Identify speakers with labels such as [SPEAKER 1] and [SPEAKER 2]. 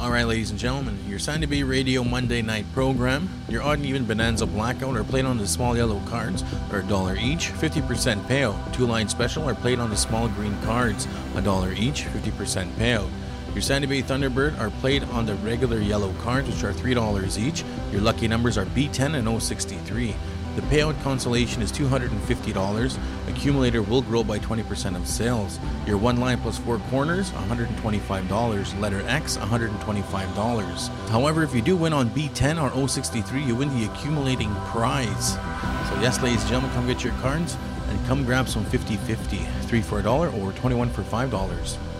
[SPEAKER 1] Alright, ladies and gentlemen, your Sandy Bay Radio Monday night program. Your odd and even bonanza blackout are played on the small yellow cards. They're $1 each, 50% payout. Two line special are played on the small green cards. $1 each, 50% payout. Your Sandy Bay Thunderbird are played on the regular yellow cards, which are $3 each. Your lucky numbers are B10 and 063. The payout consolation is $250. Accumulator will grow by 20% of sales. Your one line plus four corners, $125. Letter X, $125. However, if you do win on B10 or 063, you win the accumulating prize. So yes, ladies and gentlemen, come get your cards and come grab some 50-50. 3 for $1 or 21 for $5.